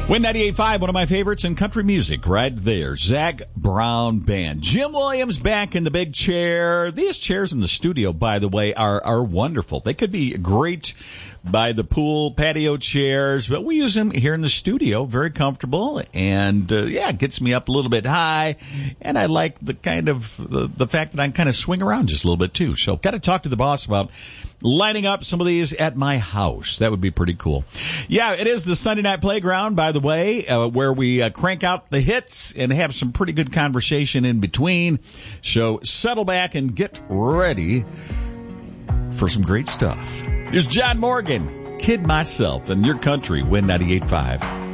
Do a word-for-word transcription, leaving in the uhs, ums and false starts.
Win ninety-eight point five, one of my favorites in country music right there. Zac Brown Band. Jim Williams back in the big chair. These chairs in the studio, by the way, are, are wonderful. They could be great by the pool patio chairs, but we use them here in the studio. Very comfortable, and uh, yeah, it gets me up a little bit high, and I like the kind of the, the fact that I can kind of swing around just a little bit too. So got to talk to the boss about lining up some of these at my house. That would be pretty cool. Yeah, it is the Sunday Night Playground, by the way, uh, where we uh, crank out the hits and have some pretty good conversation in between. So settle back and get ready for some great stuff. Here's John Morgan, Kid Myself, and Your Country, Win ninety-eight point five.